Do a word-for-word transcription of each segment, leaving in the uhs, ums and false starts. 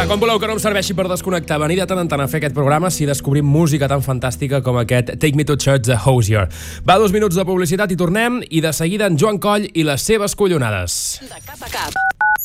com voleu que no em serveixi per desconnectar, venir de tant en tant a fer aquest programa si descobrim música tan fantàstica com aquest Take Me to Church de Hozier. Va, dos minuts de publicitat i tornem, i de seguida en Joan Coll i les seves collonades. De cap a cap.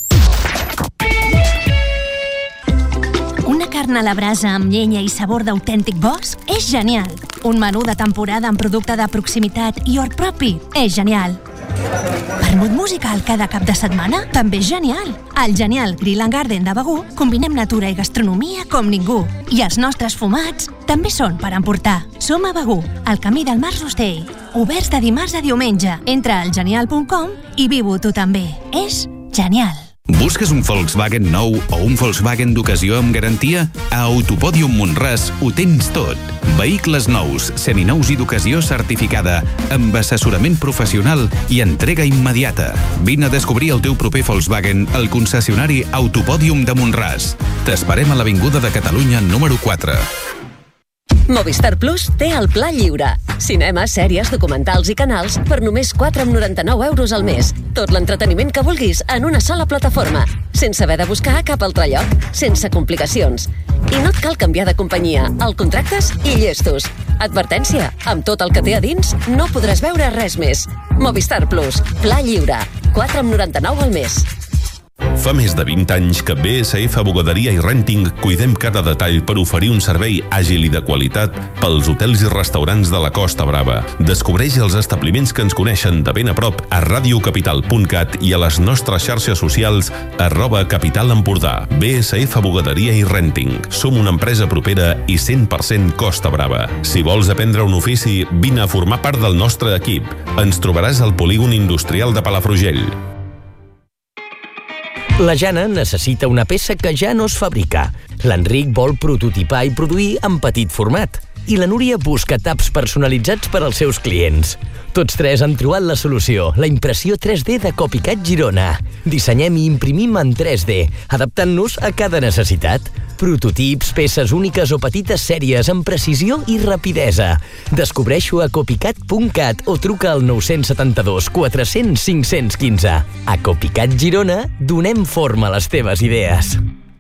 Una carn a la brasa amb llenya i sabor d'autèntic bosc és genial. Un menú de temporada amb producte de proximitat i hort propi és genial. Vermut musical cada cap de setmana? També és genial. Al genial Grill and Garden de Begur combinem natura i gastronomia com ningú. I els nostres fumats també són per emportar. Som a Begur, al camí del Mars Rostell. Oberts de dimarts a diumenge. Entra al genial punt com i viu-ho tu també. És genial. Busques un Volkswagen nou o un Volkswagen d'ocasió amb garantia? A Autopòdium Mont-ras ho tens tot. Vehicles nous, seminous i d'ocasió certificada, amb assessorament professional i entrega immediata. Vine a descobrir el teu proper Volkswagen al concessionari Autopòdium de Mont-ras. T'esperem a l'Avinguda de Catalunya número quatre. Movistar Plus té el Pla Lliure. Cinema, sèries, documentals i canals per només quatre coma noranta-nou euros al mes. Tot l'entreteniment que vulguis en una sola plataforma, sense haver de buscar a cap altre lloc, sense complicacions. I no et cal canviar de companyia. El contractes i llestos. Advertència, amb tot el que té a dins, no podràs veure res més. Movistar Plus, Pla Lliure. quatre coma noranta-nou al mes. Fa més de vint anys que B S F Bugaderia i Renting cuidem cada detall per oferir un servei àgil i de qualitat pels hotels i restaurants de la Costa Brava. Descobreix els establiments que ens coneixen de ben a prop a radiocapital punt cat i a les nostres xarxes socials arroba Capital Empordà. B S F Bugaderia i Renting. Som una empresa propera i cent per cent Costa Brava. Si vols aprendre un ofici, vine a formar part del nostre equip. Ens trobaràs al polígon industrial de Palafrugell. La Jana necessita una peça que ja no es fabrica. L'Enric vol prototipar i produir en petit format. I la Núria busca taps personalitzats per als seus clients. Tots tres han trobat la solució, la impressió tres D de Copycat Girona. Dissenyem i imprimim en tres D, adaptant-nos a cada necessitat. Prototips, peces úniques o petites sèries amb precisió i rapidesa. Descobreix-ho a copycat punt cat o truca al nou set dos quatre cents cinc cents quinze. A Copycat Girona donem forma a les teves idees.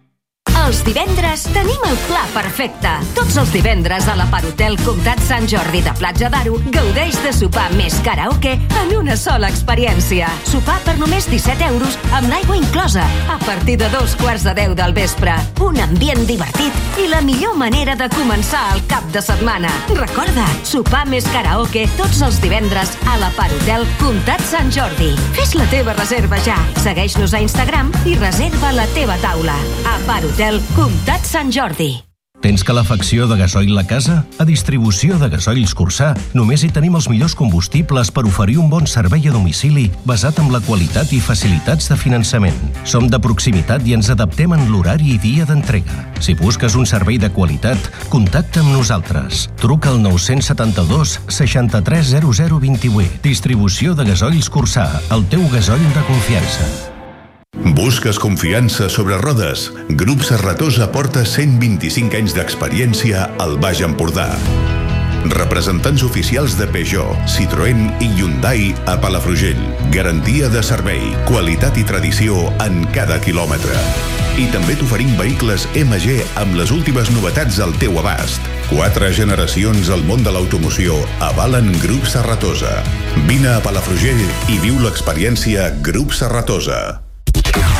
Els divendres tenim el pla perfecte. Tots els divendres a la Parhotel Comtat Sant Jordi de Platja d'Aro gaudeix de sopar més karaoke en una sola experiència. Sopar per només disset euros amb l'aigua inclosa a partir de dos quarts de deu del vespre. Un ambient divertit i la millor manera de començar el cap de setmana. Recorda, sopar més karaoke tots els divendres a la Parhotel Comtat Sant Jordi. Fes la teva reserva ja. Segueix-nos a Instagram i reserva la teva taula. A Parhotel Comtat Sant Jordi. Tens calefacció de gasoil a casa? A Distribució de Gasoils Cursà només hi tenim els millors combustibles per oferir un bon servei a domicili basat en la qualitat i facilitats de finançament. Som de proximitat i ens adaptem en l'horari i dia d'entrega. Si busques un servei de qualitat, contacta amb nosaltres. Truca al nou set dos seixanta-tres zero zero vint-i-vuit. Distribució de Gasoils Cursà, el teu gasoil de confiança. Busques confiança sobre rodes? Grup Serratosa porta cent vint-i-cinc anys d'experiència al Baix Empordà. Representants oficials de Peugeot, Citroën i Hyundai a Palafrugell. Garantia de servei, qualitat i tradició en cada quilòmetre. I també t'oferim vehicles M G amb les últimes novetats al teu abast. Quatre generacions al món de l'automoció avalen Grup Serratosa. Vine a Palafrugell i viu l'experiència Grup Serratosa.